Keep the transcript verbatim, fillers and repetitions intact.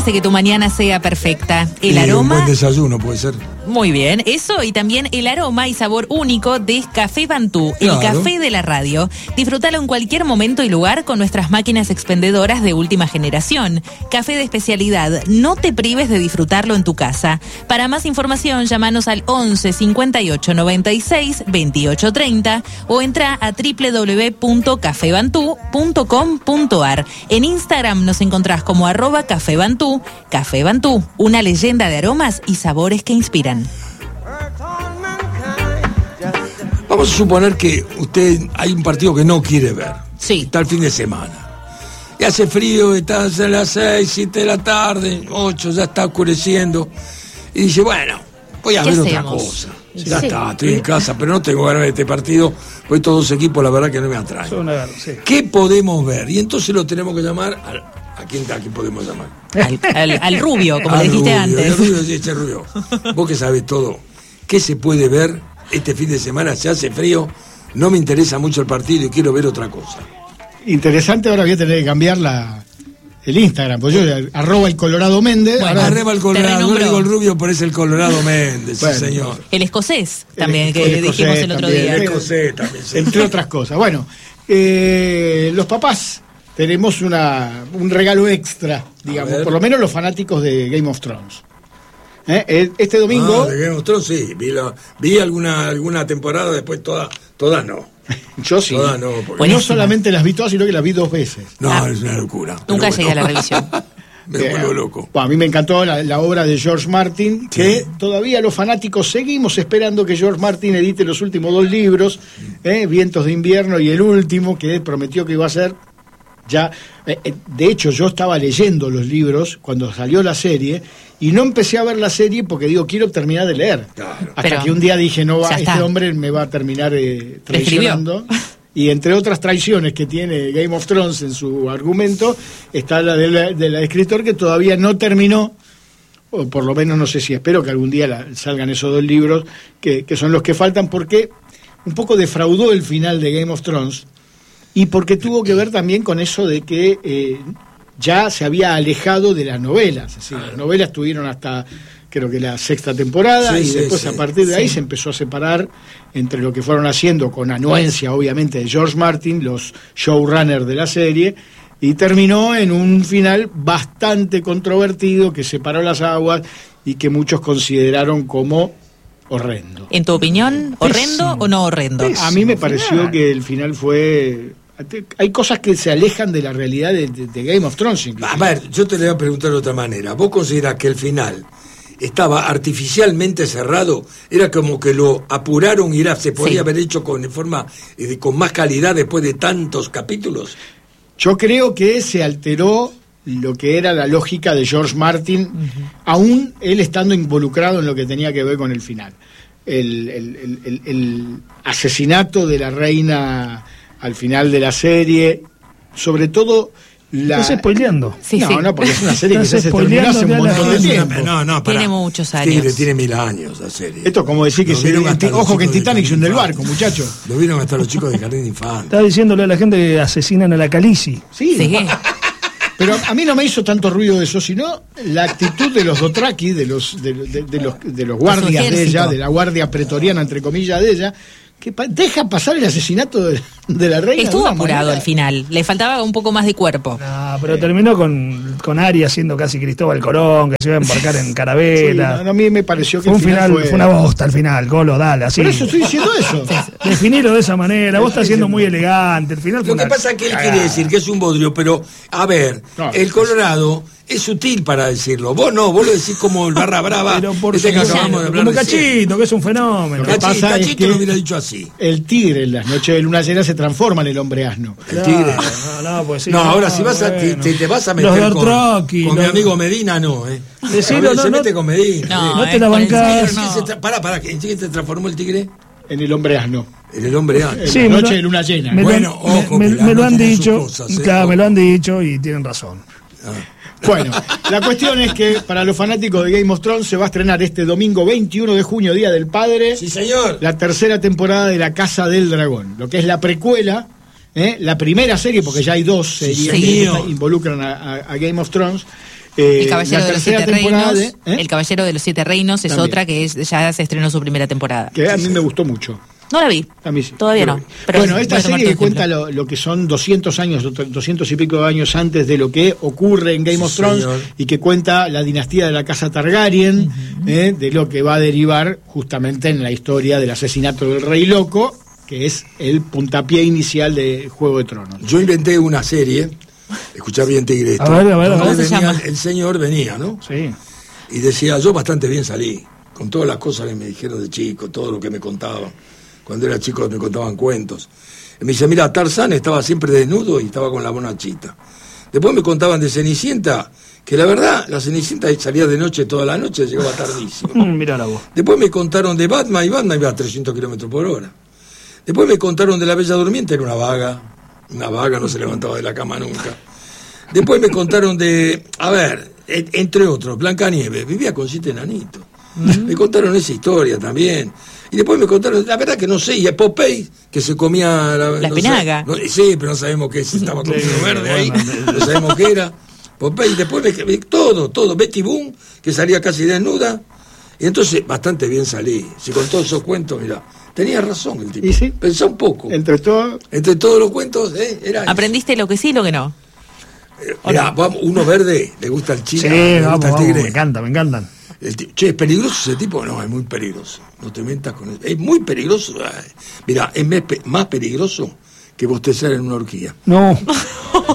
hace que tu mañana sea perfecta? El Y aroma. un buen desayuno puede ser. Muy bien, eso y también el aroma y sabor único de Café Bantú, el Claro. café de la radio. Disfrútalo en cualquier momento y lugar con nuestras máquinas expendedoras de última generación. Café de especialidad, no te prives de disfrutarlo en tu casa. Para más información, llámanos al once cincuenta y ocho noventa y seis veintiocho treinta o entra a doble u doble u doble u punto café bantú punto com punto a r. En Instagram nos encontrás como arroba Café Bantú. Café Bantú, una leyenda de aromas y sabores que inspiran. Vamos a suponer que usted hay un partido que no quiere ver. Sí. Está el fin de semana. Y hace frío, está a las seis, siete de la tarde, ocho, ya está oscureciendo. Y dice, bueno, voy a ¿Qué ver otra hacemos? cosa. Ya Sí. está, estoy en casa, pero no tengo ganas de este partido, pues estos dos equipos la verdad que no me atraen. Son una- sí. ¿Qué podemos ver? Y entonces lo tenemos que llamar al- ¿a quién, a quién podemos llamar? Al, al- al rubio, como Al le dijiste Rubio, antes. el Rubio, sí, ese Rubio. Vos que sabés todo. ¿Qué se puede ver este fin de semana? Se hace frío, no me interesa mucho el partido y quiero ver otra cosa. Interesante, ahora voy a tener que cambiar la, el Instagram, pues yo arroba el Colorado Méndez. Bueno, ahora- Arriba el te Colorado, no renombró. digo el Rubio, pero es el Colorado Méndez, Bueno, sí señor. El escocés también, El- que el escocés dijimos el otro también. día. El José también, sí. entre otras cosas. Bueno, eh, los papás tenemos una, un regalo extra, digamos, ver. por lo menos los fanáticos de Game of Thrones. ¿Eh? El- Este domingo, Ah, de Game of Thrones, sí, vi, la- vi alguna, alguna temporada, después todas, todas no. yo sí, Todas no, porque- no Buenísima. solamente las vi todas, sino que las vi dos veces. No, Ah. es una locura. Nunca pero llegué a la bueno. revisión. Me Eh, vuelvo loco. Bueno, a mí me encantó la, la obra de George Martin, que Sí. todavía los fanáticos seguimos esperando que George Martin edite los últimos dos libros, eh, Vientos de invierno y el último, que él prometió que iba a ser ya. eh, eh, de hecho, yo estaba leyendo los libros cuando salió la serie y no empecé a ver la serie porque digo, quiero terminar de leer. Claro. Hasta Pero que un día dije, no va, ya este está. hombre me va a terminar eh, Le escribió. traicionando. Y entre otras traiciones que tiene Game of Thrones en su argumento, está la del de la escritor que todavía no terminó, o por lo menos no sé si espero que algún día la- salgan esos dos libros, que, que son los que faltan, porque un poco defraudó el final de Game of Thrones, y porque tuvo que ver también con eso de que eh, ya se había alejado de las novelas. Es decir, las novelas tuvieron hasta, creo que la sexta temporada, Sí, y sí, después sí. a partir de ahí Sí. se empezó a separar entre lo que fueron haciendo, con anuencia obviamente de George Martin, los showrunners de la serie, y terminó en un final bastante controvertido que separó las aguas y que muchos consideraron como horrendo. En tu opinión, ¿horrendo o no horrendo? A mí me pareció que el final fue... Hay cosas que se alejan de la realidad de, de- de Game of Thrones, inclusive. A ver, yo te le voy a preguntar de otra manera. ¿Vos considerás que el final estaba artificialmente cerrado? Era como que lo apuraron y era, se podía Sí. haber hecho con de forma eh, con más calidad después de tantos capítulos. Yo creo que se alteró lo que era la lógica de George Martin, aún él estando involucrado en lo que tenía que ver con el final. El, el- el- el- el asesinato de la reina al final de la serie, sobre todo la... Estás spoileando. Sí, no, sí. no, porque es una serie que Estás se terminó spoileando hace un ya la- montón de No, tiempo. No, no, pará. Tiene muchos Tiene, años. tiene mil años la serie. Esto es como decir que Lo se, vieron hasta los ojo que en chicos de Titanic se hunde el Jardín barco, muchacho. Lo vieron hasta los chicos de Jardín de Infantes. Estás diciéndole a la gente que asesinan a la Khaleesi. Sí, Sí. pero a mí no me hizo tanto ruido eso, sino la actitud de los Dothraki, de los de, de- de los de los guardias de ejército. ella, de la guardia pretoriana entre comillas de ella, que pa- deja pasar el asesinato de, de la reina. Estuvo de una apurado manera- al final. Le faltaba un poco más de cuerpo. No, pero terminó con, con Arya siendo casi Cristóbal Colón, que se iba a embarcar en Sí, carabela. no, no, a mí me pareció que fue un el final, final, fue... fue una bosta al final, Colo, dale, así. Por eso estoy diciendo eso. Definirlo de esa manera, vos estás siendo muy elegante, el final fue Lo que una pasa es que él cagada. quiere decir que es un bodrio, pero, a ver, No, el Colorado es sutil para decirlo. Vos no, vos lo decís como el barra brava. Pero por ese que supuesto, acabamos de hablar como recién. Cachito, que es un fenómeno. Lo que Cachito, pasa es Cachito que- lo hubiera dicho así. El tigre en las noches de luna llena se transforma en el hombre asno. El tigre. No, no, pues sí, no, ahora si vas a, te, bueno. te- te vas a Los meter con, Dothraki, con mi los- amigo Medina, no, ¿eh? Decilo, A ver, no, se no- mete con Medina. No, No eh, te la con el bancás. tigre ¿En qué no. se tra- Pará, pará, ¿en qué se transformó el tigre? En el hombre asno. En el hombre A. En Sí, la me noche lo- de luna llena. Me lo- Bueno, ojo, me, que la me lo noche han tiene sus dicho, cosas, ¿eh? claro, me lo Ojo. han dicho y tienen razón. Bueno, la cuestión es que para los fanáticos de Game of Thrones se va a estrenar este domingo veintiuno de junio, Día del Padre, Sí, señor. la tercera temporada de La Casa del Dragón, lo que es la precuela, ¿eh? La primera serie, porque ya hay dos series Sí, que señor. involucran a, a- a Game of Thrones, Eh, El Caballero la de los tercera Siete temporada Reinos. de- ¿eh? El Caballero de los Siete Reinos es También. otra que es, ya se estrenó su primera temporada. Que a mí me gustó mucho. No la vi. A mí sí. Todavía Yo no. lo vi. Pero bueno, voy esta a tomar serie tu que cuenta ejemplo. lo, lo que son doscientos años, doscientos y pico de años antes de lo que ocurre en Game Sí, of Thrones, señor. y que cuenta la dinastía de la casa Targaryen, eh, de lo que va a derivar justamente en la historia del asesinato del Rey Loco, que es el puntapié inicial de Juego de Tronos. Yo inventé una serie, escuchá bien, Tigre, esto, A ver, a ver, a ver. donde ¿Cómo se venía- llama? el señor venía, ¿no? Sí. Y decía, yo bastante bien salí, con todas las cosas que me dijeron de chico, todo lo que me contaban. Cuando era chico me contaban cuentos. Y me dice, mira, Tarzán estaba siempre desnudo y estaba con la bonachita. Después me contaban de Cenicienta, que la verdad, la Cenicienta salía de noche toda la noche, llegaba tardísimo. Mm, Mirá la voz. Después me contaron de Batman, y Batman iba a trescientos kilómetros por hora. Después me contaron de la Bella Durmiente, era una vaga, una vaga, no se levantaba de la cama nunca. Después me contaron de, a ver, e- entre otros, Blancanieves, vivía con siete enanitos. Me contaron esa historia también. Y después me contaron, la verdad que no sé, y a Popeye, que se comía la, La no sé, espinaga. no- sí, pero no sabemos qué es, estaba comiendo Sí, verde ahí, bueno, no sabemos qué era. Popeye, después me, me- todo, todo, Betty Boone, que salía casi desnuda. Y entonces, bastante bien salí. Si con todos esos cuentos, mira, tenía razón el tipo. ¿Y sí? Pensá un poco. Entre todo, Entre todos los cuentos, ¿eh? Era ¿Aprendiste lo que sí y lo que no? Eh, mirá, vamos, uno verde, le gusta el chino, Sí, le gusta vamos, el vamos, tigre. me encanta, me encantan. El ti- che, ¿es peligroso ese tipo? No, es muy peligroso. No te metas con él. Es muy peligroso. Ay, mirá, es me- pe- más peligroso que bostezar en una horquilla. No.